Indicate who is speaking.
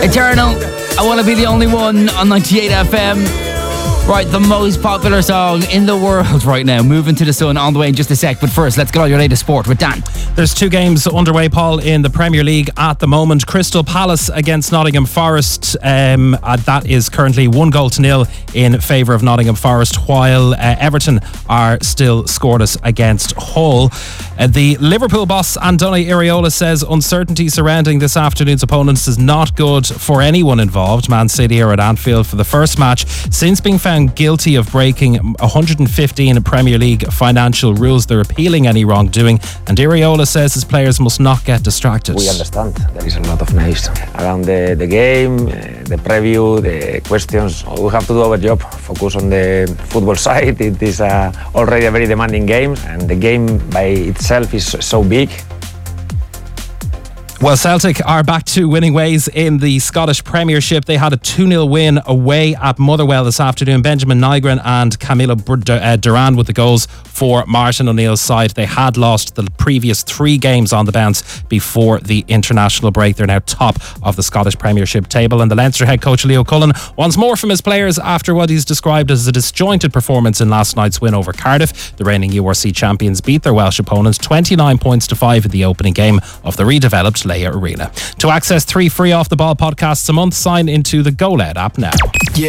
Speaker 1: Eternal, I Want to Be the Only One on 98 FM. Right, the most popular song in the world right now. Moving to the Sun on the way in just a sec. But first, let's get all your latest sport with Dan.
Speaker 2: There's 2 games underway, Paul, in the Premier League at the moment. Crystal Palace against Nottingham Forest. That is currently 1-0 in favour of Nottingham Forest, while Everton are still scoreless against Hull. The Liverpool boss Andoni Iraola says uncertainty surrounding this afternoon's opponents is not good for anyone involved. Man City are at Anfield for the first match since being found guilty of breaking 115 Premier League financial rules. They're appealing any wrongdoing, and Iraola says his players must not get distracted.
Speaker 3: We understand there is a lot of noise around the game, the preview, the questions. We have to do our job, focus on the football side. It is already a very demanding game, and the game by itself is so big.
Speaker 2: Well, Celtic are back to winning ways in the Scottish Premiership. They had a 2-0 win away at Motherwell this afternoon. Benjamin Nygren and Camilo Duran with the goals for Martin O'Neill's side. They had lost the previous 3 games on the bounce before the international break. They're now top of the Scottish Premiership table. And the Leinster head coach Leo Cullen wants more from his players after what he's described as a disjointed performance in last night's win over Cardiff. The reigning URC champions beat their Welsh opponents 29 points to 5 in the opening game of the redeveloped Leia Arena. To access 3 free Off the Ball podcasts a month, sign into the GoLed app now.
Speaker 4: Yeah.